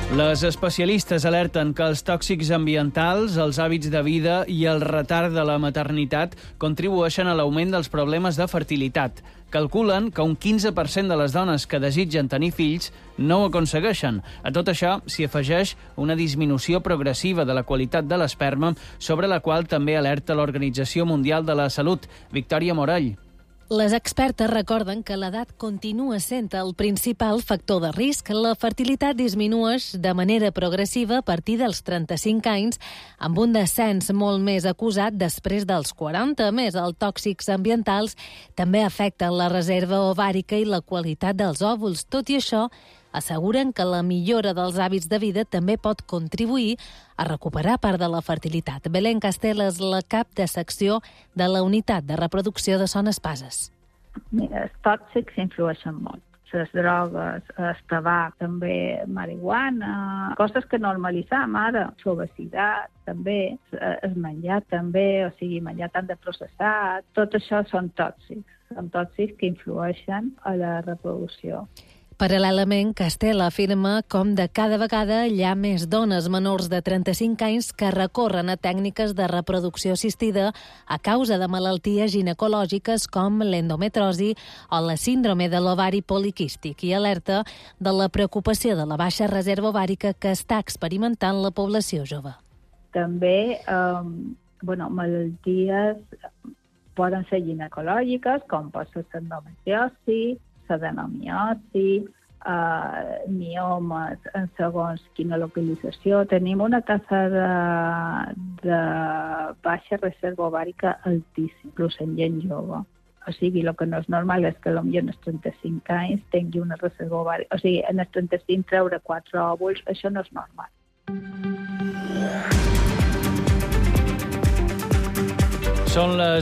Les especialistes alerten que els tòxics ambientals, els hàbits de vida i el retard de la maternitat contribueixen a l'augment dels problemes de fertilitat. Calculen que un 15% de les dones que desitgen tenir fills no ho aconsegueixen. A tot això s'hi afegeix una disminució progressiva de la qualitat de l'esperma, sobre la qual també alerta l'Organització Mundial de la Salut. Victòria Morell. Les expertes recorden que l'edat continua sent el principal factor de risc. La fertilitat disminueix de manera progressiva a partir dels 35 anys, amb un descens molt més acusat després dels 40. A més, els tòxics ambientals també afecten la reserva ovàrica i la qualitat dels òvuls. Tot i això, asseguren que la millora dels hàbits de vida també pot contribuir a recuperar part de la fertilitat. Belén Castel és la cap de secció de la Unitat de Reproducció de Son Espases. Mira, els tòxics influeixen molt. Les drogues, el tabac, també marihuana, coses que normalitzam ara, l'obesitat també, el menjar també, o sigui, menjar tant de processat, tot això són tòxics que influeixen a la reproducció. Paral·lelament, Castel afirma com de cada vegada hi ha més dones menors de 35 anys que recorren a tècniques de reproducció assistida a causa de malalties ginecològiques com l'endometrosi o la síndrome de l'ovari poliquístic, i alerta de la preocupació de la baixa reserva ovàrica que està experimentant la població jove. També, malalties poden ser ginecològiques, com pot ser l'endometriosi, l'adenomiosi, miomes en segons quina localització. Tenim una taxa de baixa reserva ovàrica altíssima, inclús en gent jove. O sigui, el que no és normal és que potser en els 35 anys tingui una reserva ovàrica. O sigui, en els 35 treure 4 òvuls, això no és normal. Són les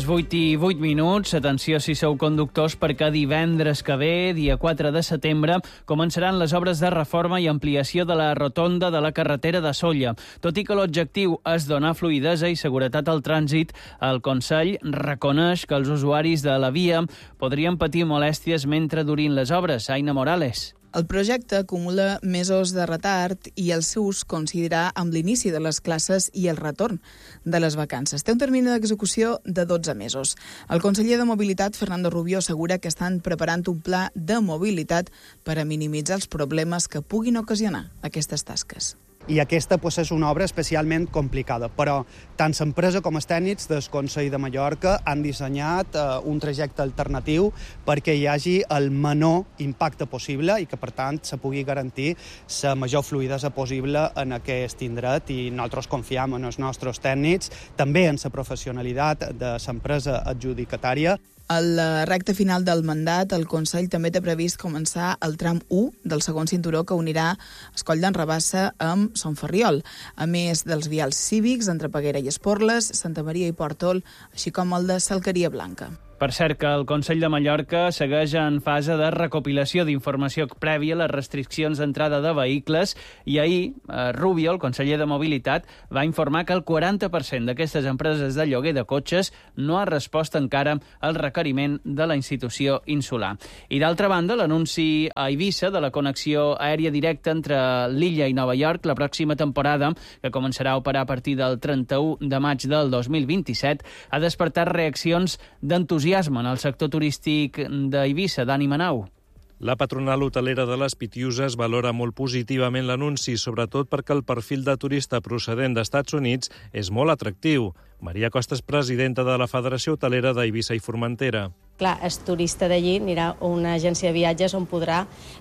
8:08. Atenció si sou conductors, perquè divendres que ve, dia 4 de setembre, començaran les obres de reforma i ampliació de la rotonda de la carretera de Sóller. Tot i que l'objectiu és donar fluïdesa i seguretat al trànsit, el Consell reconeix que els usuaris de la via podrien patir molèsties mentre durin les obres. Aina Morales. El projecte acumula mesos de retard i el seu ús coincidirà amb l'inici de les classes i el retorn de les vacances. Té un termini d'execució de 12 mesos. El conseller de Mobilitat, Fernando Rubio, assegura que estan preparant un pla de mobilitat per a minimitzar els problemes que puguin ocasionar aquestes tasques. I aquesta és una obra especialment complicada, però tant l'empresa com els tècnics del Consell de Mallorca han dissenyat un trajecte alternatiu perquè hi hagi el menor impacte possible i que, per tant, se pugui garantir la major fluïdesa possible en aquest indret, i nosaltres confiem en els nostres tècnics, també en la professionalitat de l'empresa adjudicatària. A la recta final del mandat, el Consell també té previst començar el tram 1 del segon cinturó que unirà Escoll d'en Rabassa amb Son Ferriol, a més dels vials cívics entre Peguera i Esporles, Santa Maria i Pòrtol, així com el de Salqueria Blanca. Per cert, que el Consell de Mallorca segueix en fase de recopilació d'informació prèvia a les restriccions d'entrada de vehicles, i ahir Rubio, el conseller de Mobilitat, va informar que el 40% d'aquestes empreses de lloguer de cotxes no ha respost encara al requeriment de la institució insular. I d'altra banda, l'anunci a Eivissa de la connexió aèria directa entre l'illa i Nova York la pròxima temporada, que començarà a operar a partir del 31 de maig del 2027, ha despertat reaccions d'entusiasme en el sector turístic d'Eivissa. Dani Manau. La patronal hotelera de les Pitiuses valora molt positivament l'anunci, sobretot perquè el perfil de turista procedent d'Estats Units és molt atractiu. Maria Costa és presidenta de la Federació Hotelera d'Eivissa i Formentera. Clar, el turista d'allí anirà a una agència de viatges on podrà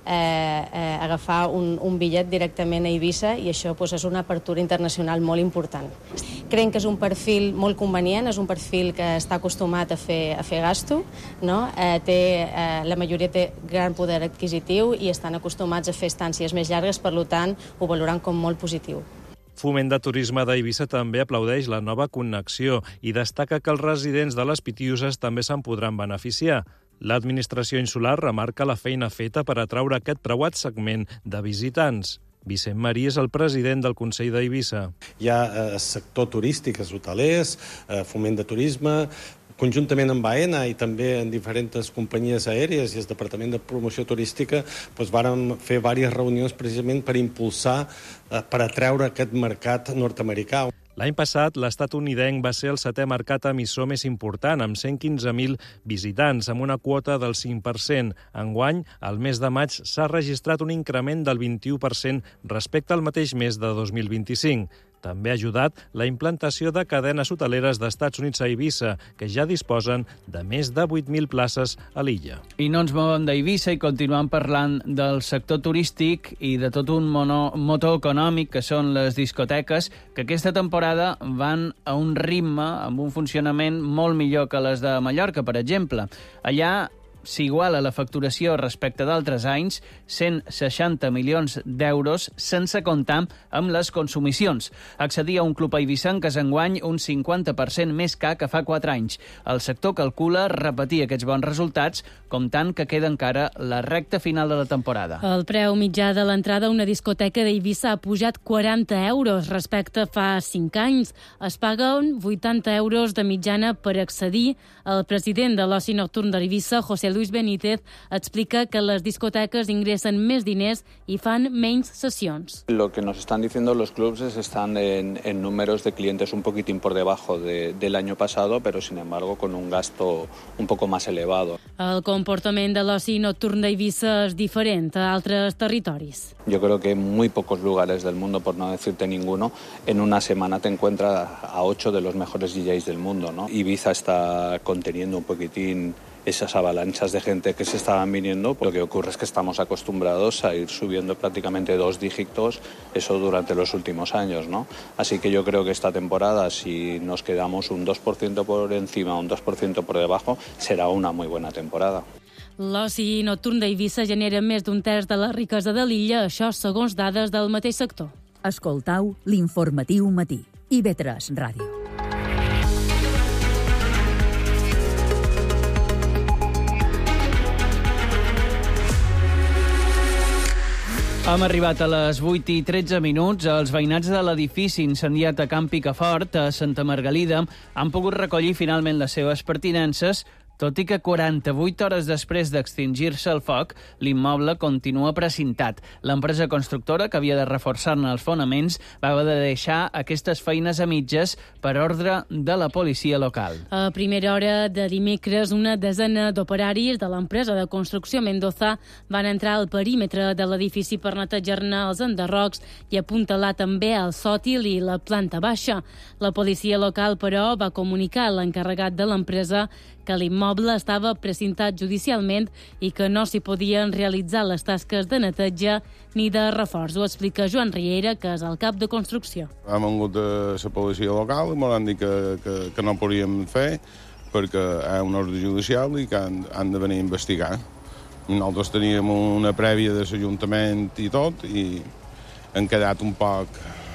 agafar un bitllet directament a Eivissa, i això és una apertura internacional molt important. Creiem que és un perfil molt convenient, és un perfil que està acostumat a fer gasto, no? La majoria té gran poder adquisitiu i estan acostumats a fer estàncies més llargues, per tant, ho valoran com molt positiu. Foment de Turisme d'Eivissa també aplaudeix la nova connexió i destaca que els residents de les Pitiuses també se'n podran beneficiar. L'administració insular remarca la feina feta per atraure aquest preuat segment de visitants. Vicent Marí és el president del Consell d'Eivissa. Hi ha sector turístic, els hotelers, foment de turisme, conjuntament amb AENA i també en diferents companyies aèries i el Departament de Promoció Turística, vàrem fer diverses reunions precisament per impulsar, per atreure aquest mercat nord-americà. L'any passat, l'estatunidenc va ser el 7è mercat emissor més important, amb 115.000 visitants, amb una quota del 5%. Enguany, al mes de maig, s'ha registrat un increment del 21% respecte al mateix mes de 2025. També ha ajudat la implantació de cadenes hoteleres d'Estats Units a Eivissa, que ja disposen de més de 8.000 places a l'illa. I no ens movem d'Eivissa i continuem parlant del sector turístic i de tot un motor econòmic que són les discoteques, que aquesta temporada van a un ritme, amb un funcionament molt millor que les de Mallorca, per exemple. Allà s'iguala la facturació respecte d'altres anys, 160 milions d'euros, sense comptar amb les consumicions. Accedir a un club eivissenc és enguany un 50% més car que fa 4 anys. El sector calcula repetir aquests bons resultats, comptant que queda encara la recta final de la temporada. El preu mitjà de l'entrada a una discoteca d'Eivissa ha pujat 40 euros respecte fa 5 anys. Es paguen 80 euros de mitjana per accedir. El president de l'oci nocturn d'Eivissa, José Luis Benítez, explica que les discoteques ingressen més diners i fan menys sessions. Lo que nos están diciendo los clubs es que están en números de clientes un poquitín por debajo del año pasado, pero sin embargo con un gasto un poco más elevado. El comportament de l'oci nocturn d'Eivissa és diferent a altres territoris. Yo creo que en muy pocos lugares del mundo, por no decirte ninguno, en una semana te encuentras a 8 de los mejores DJs del mundo, ¿no? Ibiza está conteniendo un poquitín esas avalanchas de gente que se estaban viniendo. Lo que ocurre es que estamos acostumbrados a ir subiendo prácticamente 2 dígitos, eso durante los últimos años, ¿no? Así que yo creo que esta temporada, si nos quedamos un 2% por encima, un 2% por debajo, será una muy buena temporada. L'oci nocturn d'Eivissa genera més d'un terç de la riquesa de l'illa, això segons dades del mateix sector. Escoltau l'informatiu matí. IB3 Ràdio. Hem arribat a les 8:13. Els veïnats de l'edifici incendiat a Can Picafort, a Santa Margalida, han pogut recollir finalment les seves pertinences, tot i que 48 hores després d'extingir-se el foc, l'immoble continua precintat. L'empresa constructora, que havia de reforçar-ne els fonaments, va haver de deixar aquestes feines a mitges per ordre de la policia local. A primera hora de dimecres, una desena d'operaris de l'empresa de construcció Mendoza van entrar al perímetre de l'edifici per netejar-ne els enderrocs i apuntalar també el sòtil i la planta baixa. La policia local, però, va comunicar a l'encarregat de l'empresa que l'immoble estava precintat judicialment i que no s'hi podien realitzar les tasques de neteja ni de reforç. Ho explica Joan Riera, que és el cap de construcció. Hem vingut a la policia local i m'ho han dit que no podíem fer perquè hi ha una ordre judicial i que han de venir a investigar. Nosaltres teníem una prèvia de l'Ajuntament i tot i hem quedat un poc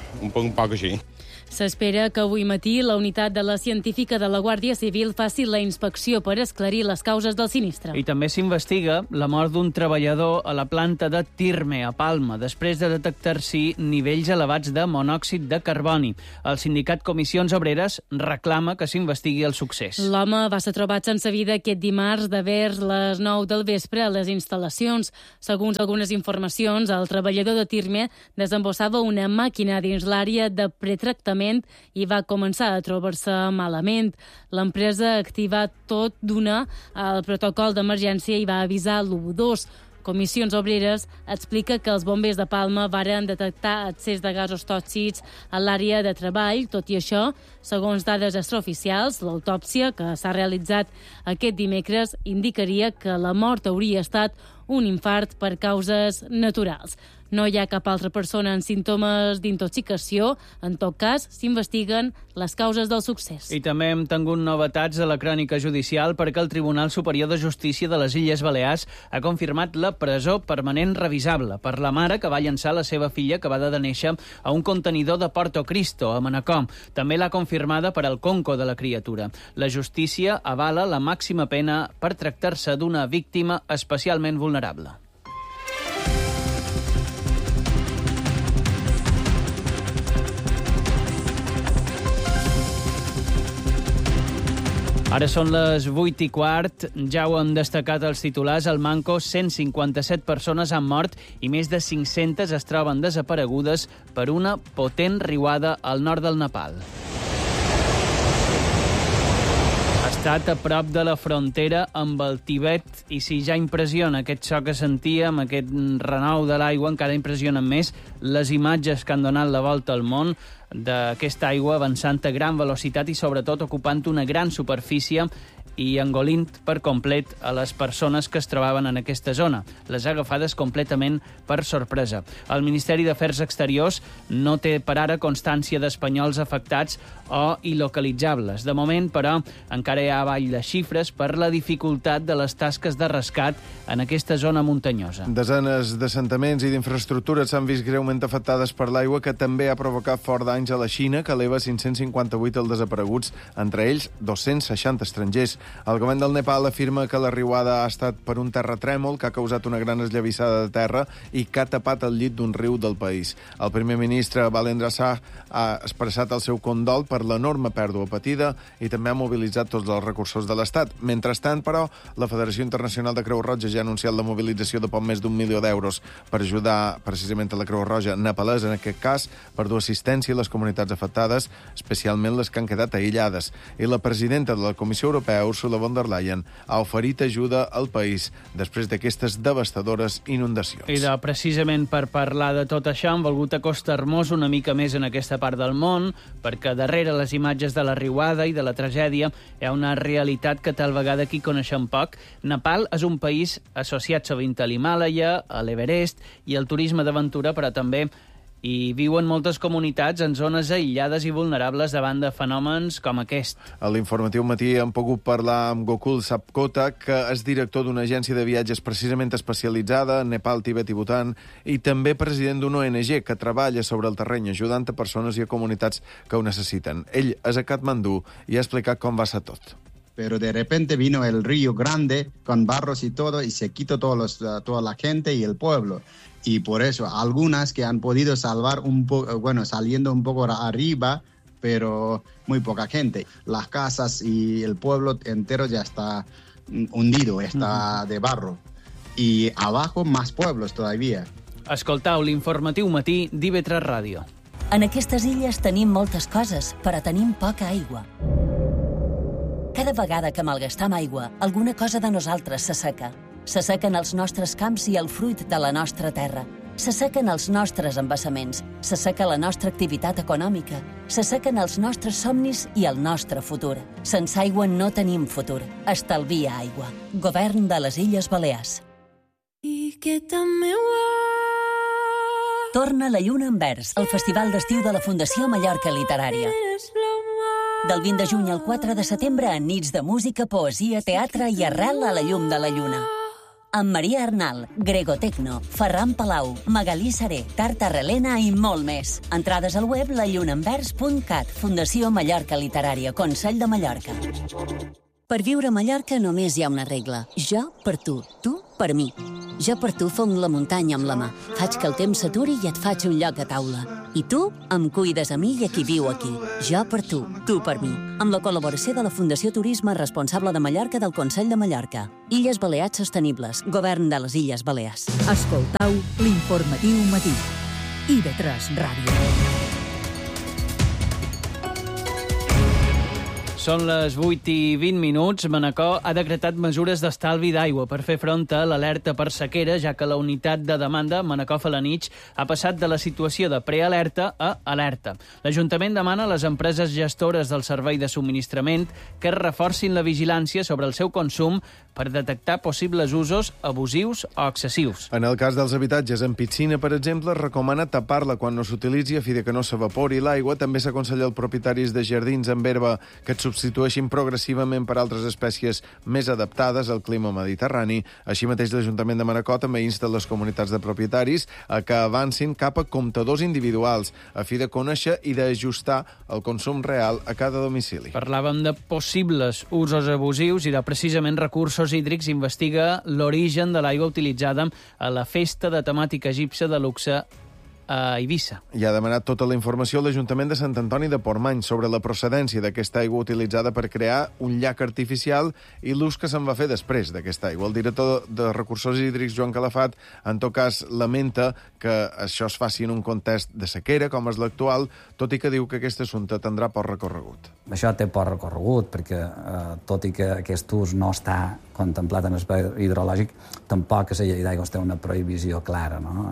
així. S'espera que avui matí la unitat de la científica de la Guàrdia Civil faci la inspecció per esclarir les causes del sinistre. I també s'investiga la mort d'un treballador a la planta de Tirme, a Palma, després de detectar-s'hi nivells elevats de monòxid de carboni. El sindicat Comissions Obreres reclama que s'investigui el succés. L'home va ser trobat sense vida aquest dimarts de vers les 9 del vespre a les instal·lacions. Segons algunes informacions, el treballador de Tirme desembossava una màquina dins l'àrea de pretractament i va començar a trobar-se malament. L'empresa ha activat tot d'una el protocol d'emergència i va avisar l'112. Comissions Obreres explica que els bombers de Palma varen detectar excés de gasos tòxics a l'àrea de treball. Tot i això, segons dades extraoficials, l'autòpsia que s'ha realitzat aquest dimecres indicaria que la mort hauria estat un infart per causes naturals. No hi ha cap altra persona amb símptomes d'intoxicació. En tot cas, s'investiguen les causes del succés. I també hem tingut novetats de la crònica judicial perquè el Tribunal Superior de Justícia de les Illes Balears ha confirmat la presó permanent revisable per la mare que va llançar la seva filla acabada de néixer a un contenidor de Porto Cristo, a Manacor. També l'ha confirmada per al conco de la criatura. La justícia avala la màxima pena per tractar-se d'una víctima especialment vulnerable. Ara són les 8:15, ja ho han destacat els titulars. Al Manco, 157 persones han mort i més de 500 es troben desaparegudes per una potent riuada al nord del Nepal. Ha estat a prop de la frontera amb el Tibet i si ja impressiona aquest so que sentíem, aquest renou de l'aigua, encara impressionen més les imatges que han donat la volta al món d'aquesta aigua avançant a gran velocitat i sobretot ocupant una gran superfície i engolint per complet a les persones que es trobaven en aquesta zona, les agafades completament per sorpresa. El Ministeri d'Afers Exteriors no té per ara constància d'espanyols afectats o il·localitzables. De moment, però, encara hi ha avall de xifres per la dificultat de les tasques de rescat en aquesta zona muntanyosa. Desenes d'assentaments i d'infraestructures s'han vist greument afectades per l'aigua, que també ha provocat fort danys a la Xina, que eleva 558 els desapareguts, entre ells 260 estrangers. El govern del Nepal afirma que la riuada ha estat per un terratrèmol que ha causat una gran esllavissada de terra i que ha tapat el llit d'un riu del país. El primer ministre Balendra Shah ha expressat el seu condol per l'enorme pèrdua patida i també ha mobilitzat tots els recursos de l'Estat. Mentrestant, però, la Federació Internacional de Creu Roja ja ha anunciat la mobilització de poc més d'1 milió d'euros per ajudar precisament a la Creu Roja nepalesa, en aquest cas, per dur assistència a les comunitats afectades, especialment les que han quedat aïllades. I la presidenta de la Comissió Europea, Ursula von der Leyen, ha oferit ajuda al país després d'aquestes devastadores inundacions. I precisament per parlar de tot això hem volgut acostar-nos una mica més en aquesta part del món, perquè darrere les imatges de la riuada i de la tragèdia hi ha una realitat que tal vegada aquí coneixem poc. Nepal és un país associat sovint a l'Himàlaia, a l'Everest i al turisme d'aventura, però també i viuen moltes comunitats en zones aïllades i vulnerables davant de fenòmens com aquest. A l'Informatiu Matí hem pogut parlar amb Gokul Sapkota, que és director d'una agència de viatges precisament especialitzada en Nepal, Tibet i Bhutan, i també president d'una ONG que treballa sobre el terreny ajudant a persones i a comunitats que ho necessiten. Ell és a Katmandú i ha explicat com va ser tot. Pero de repente vino el río grande con barros y todo y se quitó toda la gente y el pueblo. Y por eso algunas que han podido salvar un poco, bueno, saliendo un poco arriba, pero muy poca gente. Las casas y el pueblo entero ya está hundido, está de barro. Y abajo más pueblos todavía. Escoltau l'Informatiu Matí d'IV3 Ràdio. En aquestes illes tenim moltes coses, però tenim poca aigua. Cada vegada que malgastam aigua, alguna cosa de nosaltres s'asseca. S'assequen els nostres camps i el fruit de la nostra terra. S'assequen els nostres embassaments. S'asseca la nostra activitat econòmica. S'assequen els nostres somnis i el nostre futur. Sense aigua no tenim futur. Estalvia aigua. Govern de les Illes Balears. Torna la lluna en vers, el festival d'estiu de la Fundació Mallorca Literària. Del 20 de juny al 4 de setembre, en nits de música, poesia, teatre i arrel a la llum de la lluna. Amb Maria Arnal, Grego Tecno, Ferran Palau, Magalí Saré, Tarta Relena i molt més. Entrades al web lallunaenvers.cat. Fundació Mallorca Literària, Consell de Mallorca. Per viure a Mallorca només hi ha una regla. Jo per tu per mi. Jo per tu fong la muntanya amb la mà. Faig que el temps s'aturi i et faig un lloc a taula. I tu em cuides a mi i a qui viu aquí. Jo per tu per mi. Amb la col·laboració de la Fundació Turisme Responsable de Mallorca del Consell de Mallorca. Illes Balears Sostenibles. Govern de les Illes Balears. Escoltau l'Informatiu Matí. IV3 Ràdio. Són les 8:20. Manacor ha decretat mesures d'estalvi d'aigua per fer front a l'alerta per sequera, ja que la unitat de demanda Manacor-Felanitx ha passat de la situació de prealerta a alerta. L'Ajuntament demana a les empreses gestores del servei de subministrament que reforcin la vigilància sobre el seu consum per detectar possibles usos abusius o excessius. En el cas dels habitatges en piscina, per exemple, es recomana tapar-la quan no s'utilitzi a fi de que no s'evapori l'aigua. També s'aconsella als propietaris de jardins amb herba que et substitueixin progressivament per altres espècies més adaptades al clima mediterrani. Així mateix, l'Ajuntament de Manacor també insta les comunitats de propietaris a que avancin cap a comptadors individuals a fi de conèixer i d'ajustar el consum real a cada domicili. Parlàvem de possibles usos abusius i de precisament recursos hídrics. Investiga l'origen de l'aigua utilitzada a la festa de temàtica egípcia de luxe a Eivissa. I ha demanat tota la informació a l'Ajuntament de Sant Antoni de Portmany sobre la procedència d'aquesta aigua utilitzada per crear un llac artificial i l'ús que se'n va fer després d'aquesta aigua. El director de Recursos Hídrics, Joan Calafat, en tot cas lamenta que això es faci en un context de sequera, com és l'actual, tot i que diu que aquest assumpte tindrà poc recorregut. Això té poc recorregut, perquè tot i que aquest ús no està contemplat en l'espai hidrològic, tampoc a la llei d'aigües té una prohibició clara, no?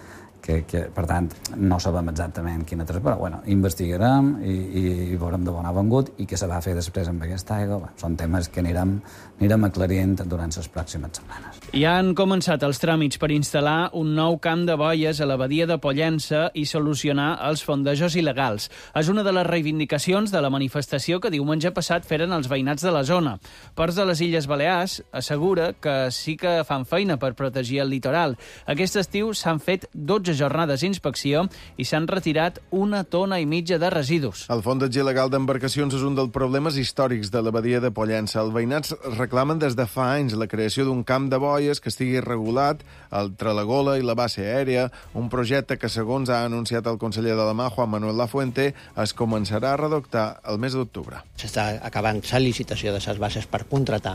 Per tant, no sabem exactament quina però bueno, investigarem i veurem de bon avengut i què se va fer després amb aquesta aigua. Són temes que anirem aclarint durant les pròximes setmanes. Ja han començat els tràmits per instal·lar un nou camp de boies a la badia de Pollença i solucionar els fondejos il·legals. És una de les reivindicacions de la manifestació que diumenge passat feren els veïnats de la zona. Ports de les Illes Balears assegura que sí que fan feina per protegir el litoral. Aquest estiu s'han fet 12 jornades d'inspecció i s'han retirat 1,5 tones de residus. El fondeig il·legal d'embarcacions és un dels problemes històrics de la badia de Pollença. Els veïnats reclamen des de fa anys la creació d'un camp de boies que estigui regulat entre la Gola i la base aèria, un projecte que, segons ha anunciat el conseller de la mà, Juan Manuel Lafuente, es començarà a redactar el mes d'octubre. S'està acabant la licitació de les bases per contractar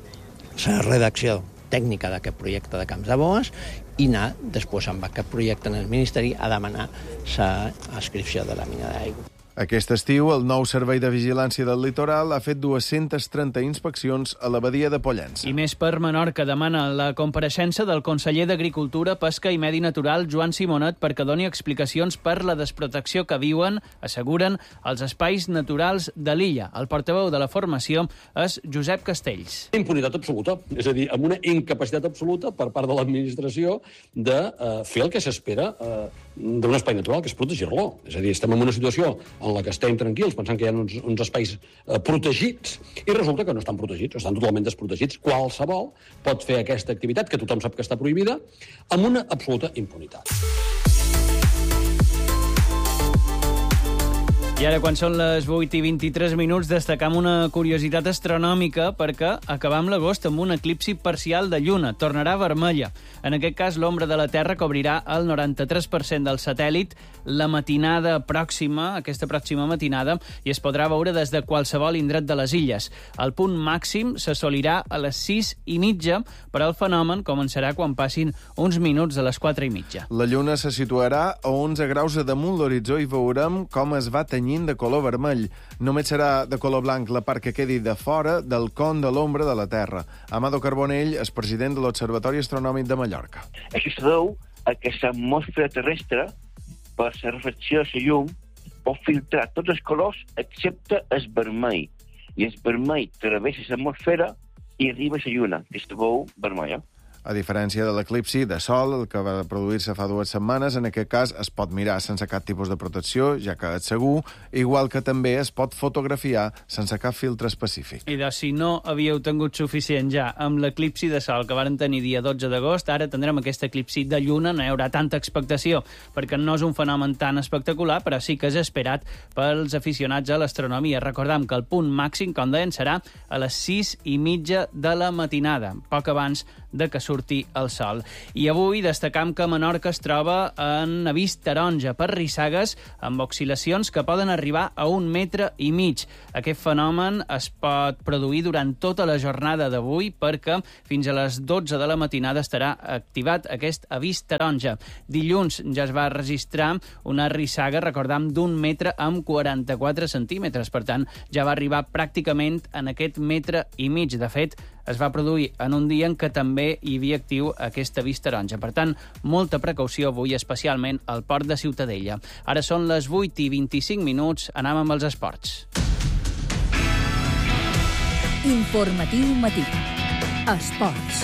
la redacció tècnica d'aquest projecte de camps de boes i anar després amb aquest projecte en el Ministeri a demanar l'adscripció de la mina d'aigua. Aquest estiu, el nou Servei de Vigilància del Litoral ha fet 230 inspeccions a la badia de Pollença. I més per Menorca demana la compareixença del conseller d'Agricultura, Pesca i Medi Natural, Joan Simonet, perquè doni explicacions per la desprotecció que viuen, asseguren, els espais naturals de l'illa. El portaveu de la formació és Josep Castells. Impunitat absoluta, és a dir, amb una incapacitat absoluta per part de l'administració de fer el que s'espera d'un espai natural, que és protegir-lo. És a dir, estem en una situació en la que estem tranquils, pensant que hi ha uns espais protegits, i resulta que no estan protegits, estan totalment desprotegits. Qualsevol pot fer aquesta activitat, que tothom sap que està prohibida, amb una absoluta impunitat. I ara, quan són les 8:23, destacam una curiositat astronòmica perquè acabam l'agost amb un eclipsi parcial de lluna. Tornarà vermella. En aquest cas, l'ombra de la Terra cobrirà el 93% del satèl·lit la matinada pròxima, aquesta pròxima matinada, i es podrà veure des de qualsevol indret de les illes. El punt màxim s'assolirà a les 6:30, però el fenomen començarà quan passin uns minuts de les 4:30. La lluna se situarà a 11 graus a damunt l'horitzó i veurem com es va tenyint de color vermell. Només serà de color blanc la part que quedi de fora del con de l'ombra de la Terra. Amado Carbonell és president de l'Observatori Astronòmic de Mallorca. Això es deu a que l'atmosfera terrestre, per la refracció de la llum, pot filtrar tots els colors excepte el vermell. I el vermell travessa l'atmosfera i arriba a la lluna, que es veu vermella. A diferència de l'eclipsi de sol, el que va produir-se fa 2 setmanes, en aquest cas es pot mirar sense cap tipus de protecció, ja que és segur, igual que també es pot fotografiar sense cap filtre específic. I si no havíeu tingut suficient ja amb l'eclipsi de sol que varen tenir dia 12 d'agost, ara tindrem aquest eclipsi de lluna, no hi haurà tanta expectació, perquè no és un fenomen tan espectacular, però sí que és esperat pels aficionats a l'astronomia. Recordem que el punt màxim, com deien, serà a les 6:30 de la matinada, poc abans de que surti el sol. I avui destacam que Menorca es troba en avís taronja per rissagues amb oscil·lacions que poden arribar a 1,5 metres. Aquest fenomen es pot produir durant tota la jornada d'avui perquè fins a les 12 de la matinada estarà activat aquest avís taronja. Dilluns ja es va registrar una rissaga, recordam, d'1 metre amb 44 centímetres. Per tant, ja va arribar pràcticament en aquest 1,5 metres. De fet, es va produir en un dia en què també hi havia actiu aquest avís taronja. Per tant, molta precaució avui, especialment al port de Ciutadella. Ara són les 8:25, anem amb els esports. Informatiu matí. Esports.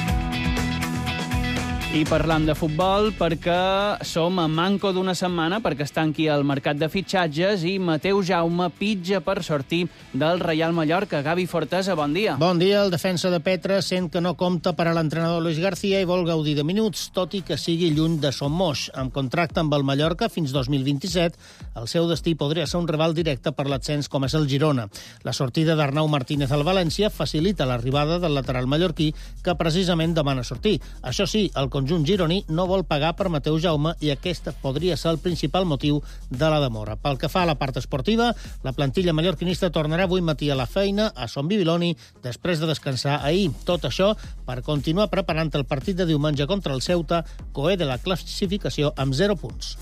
I parlam de futbol perquè som a manco d'una setmana perquè es tanqui el mercat de fitxatges i Mateu Jaume pitja per sortir del Reial Mallorca. Gavi Fortesa, bon dia. Bon dia. El defensa de Petra sent que no compta per a l'entrenador Luis García i vol gaudir de minuts, tot i que sigui lluny de Son Moix. Amb contracte amb el Mallorca fins 2027, el seu destí podria ser un rival directe per l'ascens com és el Girona. La sortida d'Arnau Martínez al València facilita l'arribada del lateral mallorquí que precisament demana sortir. Això sí, el conjunt conjunt gironí no vol pagar per Mateu Jaume i aquest podria ser el principal motiu de la demora. Pel que fa a la part esportiva, la plantilla mallorquinista tornarà avui matí a la feina a Son Bibiloni després de descansar ahir. Tot això per continuar preparant el partit de diumenge contra el Ceuta, coer de la classificació amb 0 punts.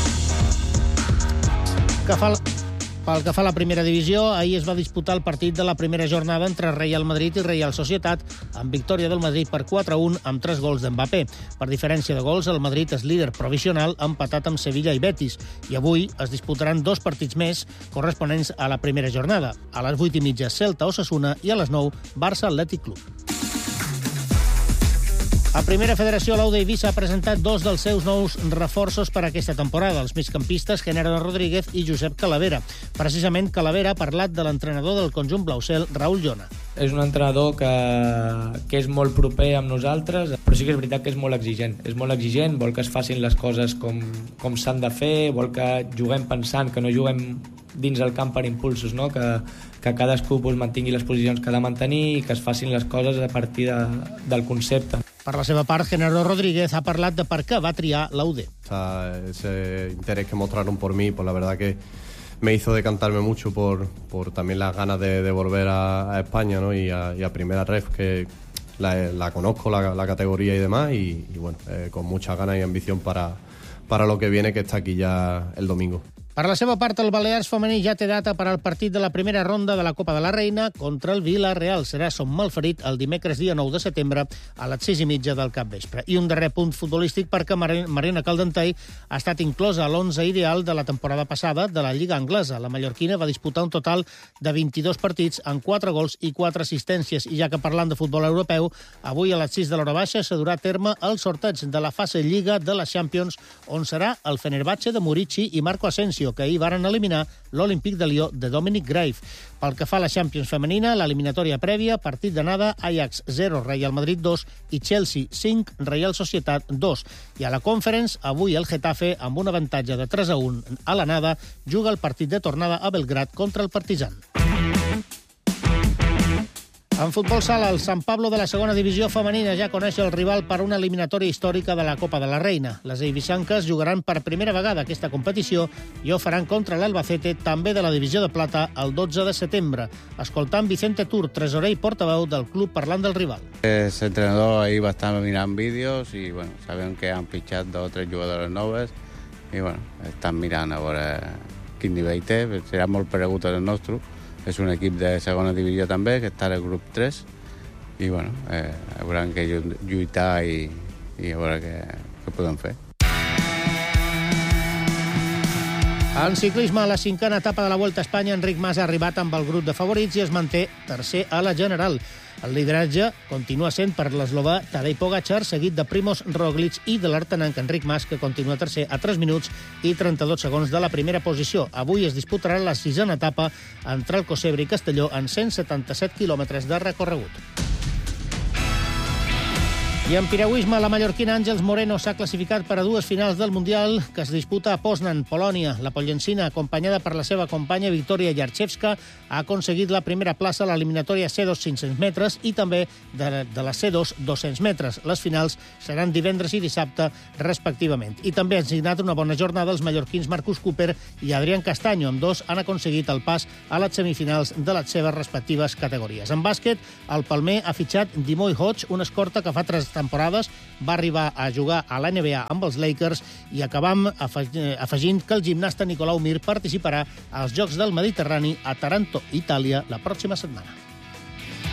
Pel que fa a la primera divisió, ahir es va disputar el partit de la primera jornada entre Real Madrid i Real Societat, amb victòria del Madrid per 4-1 amb 3 gols d'Mbappé. Per diferència de gols, el Madrid és líder provisional, empatat amb Sevilla i Betis, i avui es disputaran 2 partits més corresponents a la primera jornada. A les 8:30, Celta-Osasuna, i a les 9, Barça-Atlètic Club. A Primera Federació, l'Aude Eivissa ha presentat 2 dels seus nous reforços per a aquesta temporada, els migcampistes Genaro Rodríguez i Josep Calavera. Precisament, Calavera ha parlat de l'entrenador del conjunt blaucel, Raúl Llona. És un entrenador que és molt proper amb nosaltres, però sí que és veritat que és molt exigent. És molt exigent, vol que es facin les coses com s'han de fer, vol que juguem pensant, que no juguem dins el camp per impulsos, no? Que cadascú mantingui les posicions que ha de mantenir i que es facin les coses a partir del concepte. Per la seva part, Genaro Rodríguez ha parlat de per què va triar la UD. Ese interés que mostraron por mí, pues la verdad que me hizo decantarme mucho por también las ganas de volver a España, ¿no? y a Primera Ref, que la conozco, la categoría y demás, y bueno, con muchas ganas y ambición para lo que viene, que está aquí ya el domingo. Per la seva part, el Balears femení ja té data per al partit de la primera ronda de la Copa de la Reina contra el Villarreal. Serà Son Malferit el dimecres dia 9 de setembre a les 6:30 del capvespre. I un darrer punt futbolístic perquè Mariona Caldentei ha estat inclosa a l'11 ideal de la temporada passada de la Lliga Anglesa. La mallorquina va disputar un total de 22 partits amb 4 gols i 4 assistències. I ja que parlant de futbol europeu, avui a les 6 de l'hora baixa se durà a terme el sorteig de la fase Lliga de la Champions, on serà el Fenerbahce de Murici i Marco Asensio, que ahir varen eliminar l'Olímpic de Lió de Dominic Grave. Pel que fa a la Champions femenina, l'eliminatòria prèvia, partit d'anada, Ajax 0, Real Madrid 2 i Chelsea 5, Real Societat 2. I a la Conference, avui el Getafe, amb un avantatge de 3-1 a l'anada, juga el partit de tornada a Belgrad contra el Partizan. En futbol sala, el San Pablo de la segona divisió femenina ja coneix el rival per una eliminatòria històrica de la Copa de la Reina. Les eivissanques jugaran per primera vegada aquesta competició i ho faran contra l'Albacete, també de la divisió de plata, el 12 de setembre. Escoltant Vicente Tur, tresorer i portaveu del club, parlant del rival. Ese entrenador ahí va a estar mirando vídeos y bueno, saben que han fichado 2 o 3 jugadores noves y bueno, estan mirant a veure quin nivell té. Serà molt paregut al nostre. És un equip de segona divisió també, que està al grup 3, i bueno, hauran que lluitar i a veure què podem fer. En ciclisme, a la 5a etapa de la Vuelta a Espanya, Enric Mas ha arribat amb el grup de favorits i es manté tercer a la general. El lideratge continua sent per l'eslovà Tadej Pogačar, seguit de Primož Roglič i de l'artenanc Enric Mas, que continua tercer a 3 minuts i 32 segons de la primera posició. Avui es disputarà la 6a etapa entre Alcocebre i Castelló en 177 quilòmetres de recorregut. I en piragüisme, la mallorquina Àngels Moreno s'ha classificat per a 2 finals del Mundial que es disputa a Poznan, Polònia. La pollencina, acompanyada per la seva companya Victoria Yarchevska, ha aconseguit la primera plaça a l'eliminatòria C2 500 metres i també de la C2 200 metres. Les finals seran divendres i dissabte, respectivament. I també han signat una bona jornada els mallorquins Marcus Cooper i Adrián Castaño. Ambdós han aconseguit el pas a les semifinals de les seves respectives categories. En bàsquet, el palmer ha fitxat Dimoy Hodge, una escorta que fa 3 temporades va arribar a jugar a la NBA amb els Lakers, i acabam afegint que el gimnasta Nicolau Mir participarà als Jocs del Mediterrani a Taranto, Itàlia, la pròxima setmana.